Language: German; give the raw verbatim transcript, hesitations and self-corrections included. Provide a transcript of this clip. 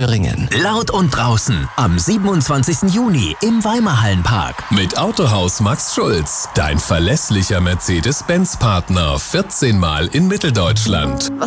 Thüringen. Laut und draußen am siebenundzwanzigsten Juni im Weimarhallenpark. Mit Autohaus Max Schulz, dein verlässlicher Mercedes-Benz-Partner. vierzehn Mal in Mitteldeutschland. Was